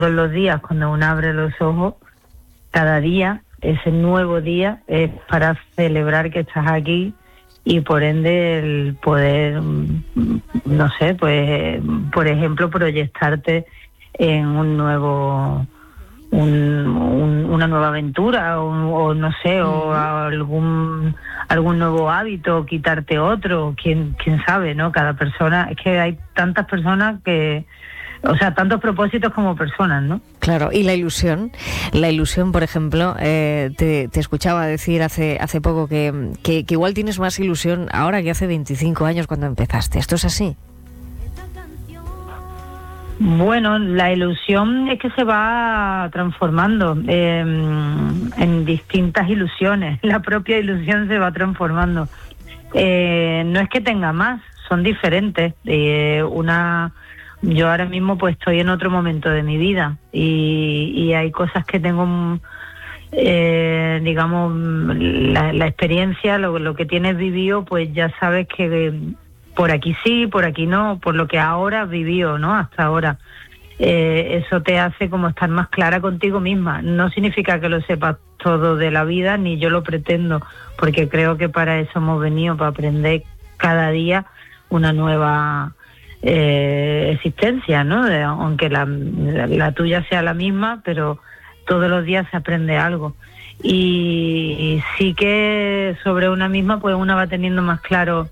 los días, cuando uno abre los ojos, cada día, ese nuevo día, es para celebrar que estás aquí y por ende el poder, no sé, pues, por ejemplo, proyectarte en un nuevo... una nueva aventura o no sé, o algún nuevo hábito, quitarte otro, quién sabe, ¿no? Cada persona, es que hay tantas personas que, o sea, tantos propósitos como personas, ¿no? Claro, y la ilusión, por ejemplo, te escuchaba decir hace poco que igual tienes más ilusión ahora que hace 25 años cuando empezaste. ¿Esto es así? Bueno, la ilusión es que se va transformando en distintas ilusiones. La propia ilusión se va transformando. No es que tenga más, son diferentes. Yo ahora mismo pues estoy en otro momento de mi vida y hay cosas que tengo, digamos, la experiencia, lo que tienes vivido, pues ya sabes que por aquí sí, por aquí no, por lo que ahora has vivido, ¿no? Hasta ahora. Eso te hace como estar más clara contigo misma. No significa que lo sepas todo de la vida, ni yo lo pretendo, porque creo que para eso hemos venido, para aprender cada día una nueva existencia, ¿no? Aunque la tuya sea la misma, pero todos los días se aprende algo. Y sí que sobre una misma, pues una va teniendo más claro,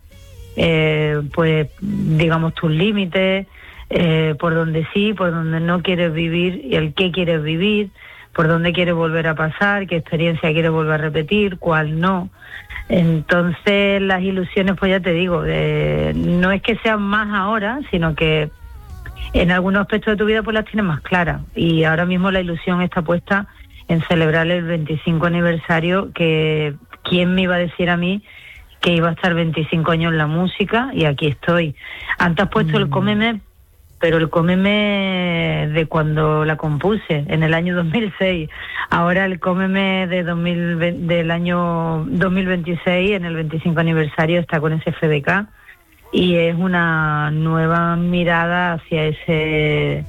pues digamos, tus límites, por donde sí, por donde no quieres vivir y el qué quieres vivir, por dónde quieres volver a pasar, qué experiencia quieres volver a repetir, cuál no. Entonces las ilusiones, pues ya te digo, no es que sean más ahora, sino que en algunos aspectos de tu vida pues las tienes más claras. Y ahora mismo la ilusión está puesta en celebrar el 25 aniversario, que quién me iba a decir a mí que iba a estar 25 años en la música, y aquí estoy. Antes has puesto el Cómeme, pero el Cómeme de cuando la compuse, en el año 2006. Ahora el Cómeme del año 2026, en el 25 aniversario, está con ese FDK, y es una nueva mirada hacia ese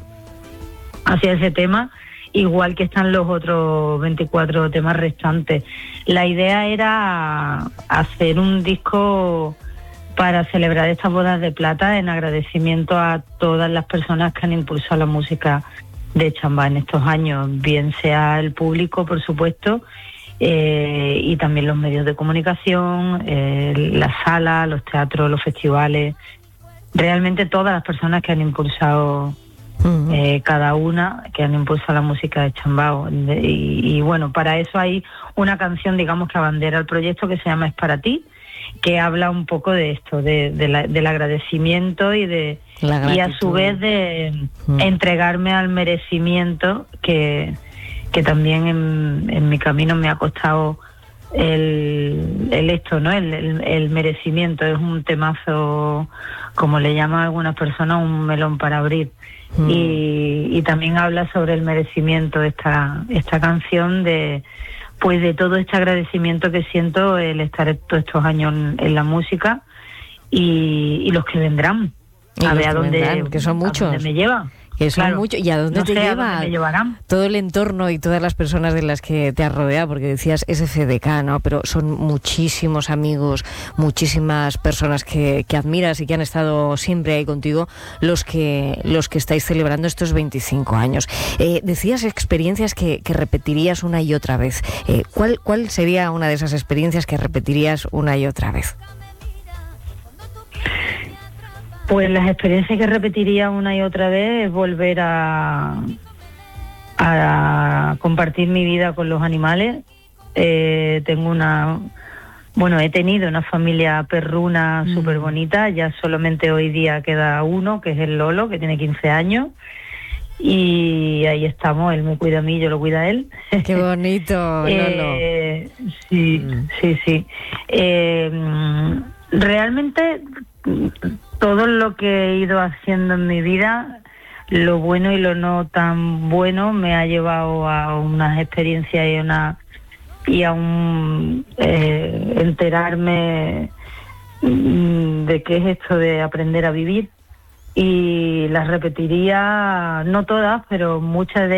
tema, igual que están los otros 24 temas restantes. La idea era hacer un disco para celebrar estas bodas de plata en agradecimiento a todas las personas que han impulsado la música de Chambá en estos años, bien sea el público, por supuesto, y también los medios de comunicación, las salas, los teatros, los festivales, realmente todas las personas que han impulsado, cada una, que han impulsado la música de Chambao. Y bueno, para eso hay una canción, digamos, que abandera el proyecto, que se llama Es para ti, que habla un poco de esto, del agradecimiento y a su vez de entregarme al merecimiento, que también en mi camino me ha costado el merecimiento. Es un temazo, como le llaman algunas personas, un melón para abrir. Y también habla sobre el merecimiento esta canción, de todo este agradecimiento que siento el estar todos estos años en la música, y los que vendrán, a ver a dónde, que son muchos, a dónde me lleva. Que son muchos. ¿Y a dónde te lleva? ¿A dónde me llevarán? Todo el entorno y todas las personas de las que te has rodeado, porque decías SFDK, ¿no? Pero son muchísimos amigos, muchísimas personas que admiras y que han estado siempre ahí contigo, los que estáis celebrando estos 25 años. Decías experiencias que repetirías una y otra vez. ¿Cuál sería una de esas experiencias que repetirías una y otra vez? Pues las experiencias que repetiría una y otra vez es volver a compartir mi vida con los animales. He tenido una familia perruna súper bonita. Ya solamente hoy día queda uno, que es el Lolo, que tiene 15 años. Y ahí estamos, él me cuida a mí, yo lo cuido a él. ¡Qué bonito, Lolo! Sí. Realmente todo lo que he ido haciendo en mi vida, lo bueno y lo no tan bueno, me ha llevado a unas experiencias y a un enterarme de qué es esto de aprender a vivir. Y las repetiría, no todas, pero muchas de